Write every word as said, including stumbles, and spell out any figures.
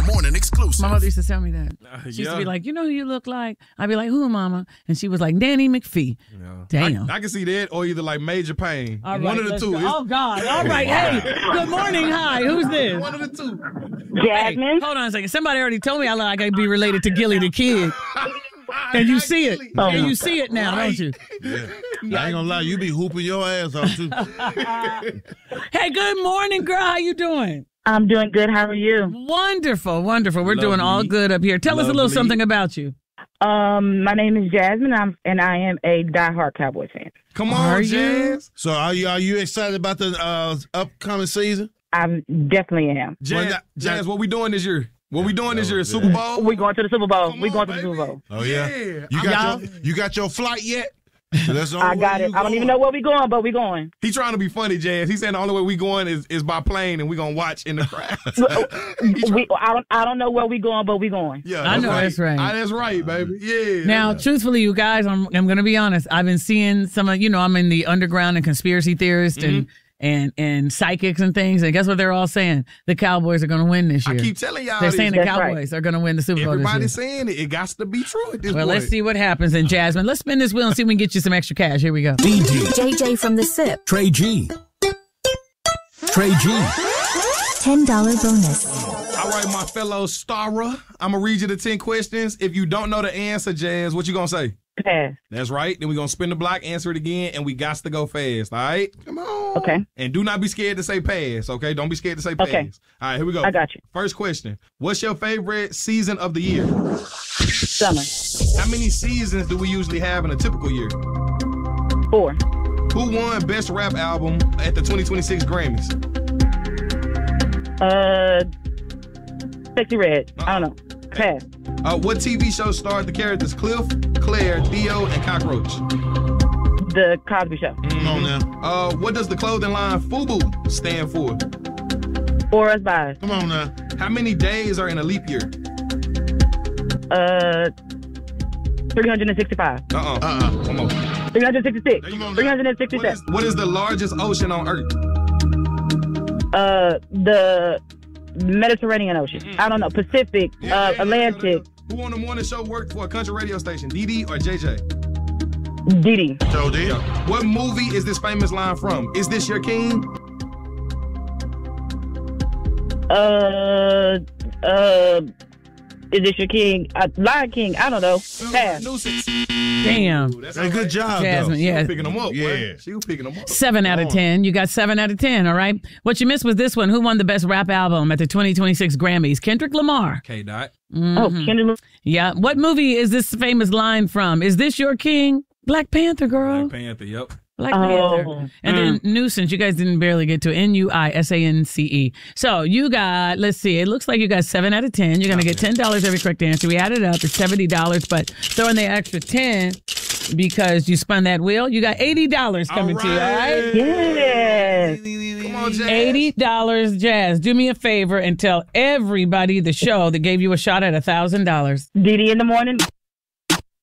morning exclusive. My mother used to tell me that. Uh, She used yeah. to be like, you know who you look like? I'd be like, who, mama? And she was like, Nanny McPhee. Yeah. Damn. I, I can see that or either like Major Payne. All right, One of the let's two. go. It's- Oh, God. All right. Hey, good morning. Hi. Who's this? One of the two. Jasmine. Hey, hold on a second. Somebody already told me I look like I'd be related to Gilly the Kid. And you see it. Oh, and my you see it now, don't you? Yeah. I ain't gonna lie, you be hooping your ass off too. Hey, good morning, girl. How you doing? I'm doing good. How are you? Wonderful, wonderful. We're doing all Lovely. good up here. Tell us a little Lovely. something about you. Um, my name is Jasmine, I'm, and I am a diehard Cowboys fan. Come Are on, you? Jazz. So are you are you excited about the uh, upcoming season? I definitely am. Jazz, Well, that- Jazz, that- what we doing this year? What we doing this year? yeah. Super Bowl? We going to the Super Bowl. Come We on, going to the baby. Super Bowl. Oh yeah. Yeah. You I- got your you got your flight yet? So that's the I only got way it. you I don't even know going. where we going, but we going. He trying to be funny, Jazz. He saying the only way we going is, is by plane, and we gonna watch in the crowd. we, I don't. I don't know where we going, but we going. Yeah, I know that's right. Ah, that's right, baby. Yeah. Now, truthfully, you guys, I'm I'm going to be honest. I've been seeing some of, you know, I'm in the underground and conspiracy theorists and, and and psychics and things. And guess what they're all saying? The Cowboys are going to win this I year. keep telling y'all, They're this. saying the That's right. Cowboys are going to win the Super Bowl this year. Everybody's saying it. It got to be true at this Well, point. let's see what happens. And Jasmine, let's spin this wheel and see if we can get you some extra cash. Here we go. D G, J J from the S I P. Trey G. Trey G. ten dollars bonus. All right, my fellow starrer, I'm gonna read you the ten questions. If you don't know the answer, Jazz, what you gonna say? Pass. That's right. Then we're gonna spin the block, answer it again, and we got to go fast. All right? Come on. Okay. And do not be scared to say pass, okay? Don't be scared to say pass. Okay. All right, here we go. I got you. First question. What's your favorite season of the year? Summer. How many seasons do we usually have in a typical year? Four. Who won Best Rap Album at the twenty twenty-six Grammys? Uh, Sexy Red. I don't know. Pass. Uh, what T V show starred the characters Cliff, Claire, Theo, and Cockroach? The Cosby Show. Come on now. Uh, what does the clothing line FUBU stand for? For Us By. Come on now. How many days are in a leap year? Uh, three hundred sixty-five. Uh-uh. Uh-uh. Come on. three hundred sixty-six. Come on now. three hundred What sixty-seven. is, what is the largest ocean on Earth? Uh, the Mediterranean Ocean. I don't know. Pacific. Yeah, uh, yeah, yeah, Atlantic. no, no, no. Who on the morning show worked for a country radio station, D D or J J? Didi. So did. What movie is this famous line from? Is this your king? Uh, uh, is this your king? Uh, Lion King. I don't know. Pass. Nuisance. Damn. Ooh, that's Hey, all good right. job, Jasmine, though. yeah. Picking them up, Yeah. boy. She was picking them up. Seven out of ten. You got seven out of ten, all right? What you missed was this one. Who won the best rap album at the twenty twenty-six Grammys? Kendrick Lamar. K Dot. Oh, Kendrick. Yeah. What movie is this famous line from? Is this your king? Black Panther, girl. Black Panther, yep. Black Oh. Panther. And then nuisance. You guys didn't barely get to N U I S A N C E. So you got, let's see, it looks like you got seven out of ten. You're going to get ten dollars every correct answer. We added up. It's seventy dollars, but throw in the extra ten because you spun that wheel. You got eighty dollars coming to you, all right? Yes. Come on, Jazz. eighty dollars, Jazz. Do me a favor and tell everybody the show that gave you a shot at one thousand dollars. Didi in the morning.